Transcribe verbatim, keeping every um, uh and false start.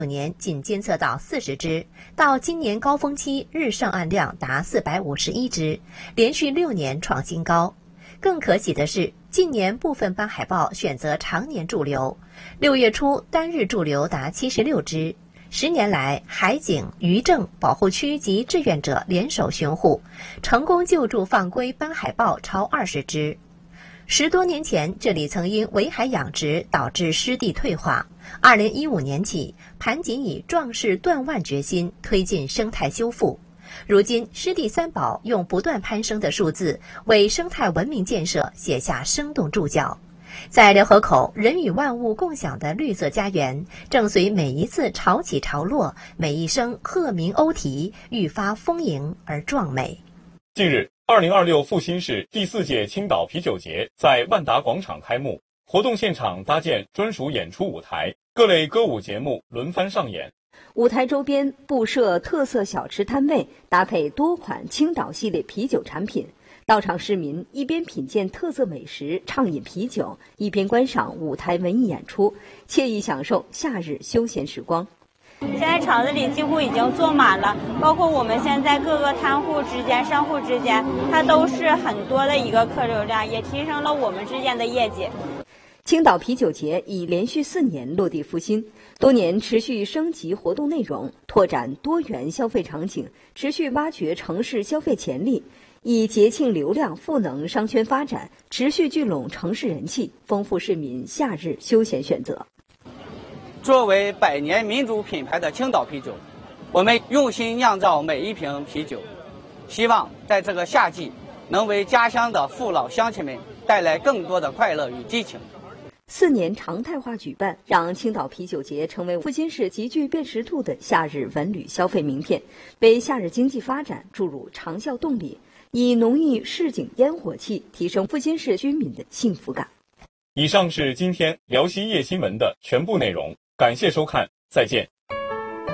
年仅监测到四十只，到今年高峰期日上岸量达四百五十一只，连续六年创新高。更可喜的是，近年部分斑海豹选择常年驻留，六月初单日驻留达七十六只。十年来，海警、渔政、保护区及志愿者联手巡护，成功救助放归斑海豹超二十只。十多年前，这里曾因围海养殖导致湿地退化。二零一五年起，盘锦以壮士断腕决心推进生态修复。如今，湿地三宝用不断攀升的数字为生态文明建设写下生动注脚。在辽河口，人与万物共享的绿色家园，正随每一次潮起潮落，每一声鹤鸣鸥啼，愈发丰盈而壮美。 近日，二零二六阜新市第四届青岛啤酒节在万达广场开幕，活动现场搭建专属演出舞台，各类歌舞节目轮番上演。 舞台周边布设特色小吃摊位，搭配多款青岛系列啤酒产品。到场市民一边品鉴特色美食，畅饮啤酒，一边观赏舞台文艺演出，惬意享受夏日休闲时光。 现在场子里几乎已经坐满了，包括我们现在各个摊户之间、商户之间，它都是很多的一个客流量，也提升了我们之间的业绩。 青岛啤酒节已连续四年落地阜新，多年持续升级活动内容，拓展多元消费场景，持续挖掘城市消费潜力，以节庆流量赋能商圈发展，持续聚拢城市人气，丰富市民夏日休闲选择。 作为百年民族品牌的青岛啤酒，我们用心酿造每一瓶啤酒，希望在这个夏季能为家乡的父老乡亲们带来更多的快乐与激情。 四年常态化举办，让青岛啤酒节成为阜新市极具辨识度的夏日文旅消费名片，为夏日经济发展注入长效动力，以浓郁市井烟火气提升阜新市居民的幸福感。 以上是今天辽西夜新闻的全部内容，感谢收看，再见。